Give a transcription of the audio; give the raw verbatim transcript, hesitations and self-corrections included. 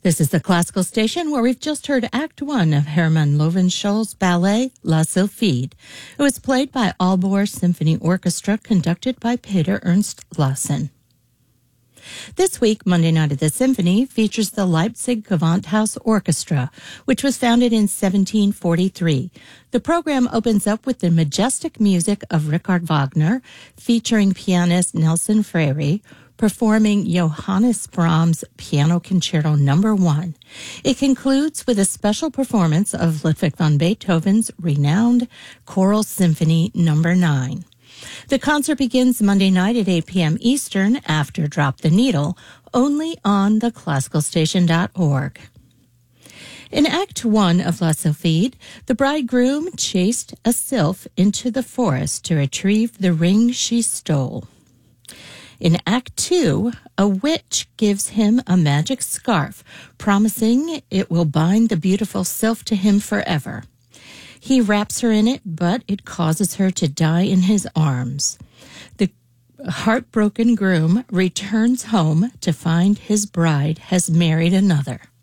This is the Classical Station, where we've just heard Act One of Hermann Löwenscholl's ballet La Sylphide. It was played by Aalborg Symphony Orchestra, conducted by Peter Ernst Lassen. This week, Monday Night at the Symphony features the Leipzig Gewandhaus Orchestra, which was founded in seventeen forty-three. The program opens up with the majestic music of Richard Wagner, featuring pianist Nelson Freire, performing Johannes Brahms' Piano Concerto Number One. It concludes with a special performance of Ludwig van Beethoven's renowned Choral Symphony Number Nine. The concert begins Monday night at eight p.m. Eastern after Drop the Needle, only on the classical station dot org. In Act One of La Sylphide, the bridegroom chased a sylph into the forest to retrieve the ring she stole. In Act Two, a witch gives him a magic scarf, promising it will bind the beautiful sylph to him forever. He wraps her in it, but it causes her to die in his arms. The heartbroken groom returns home to find his bride has married another.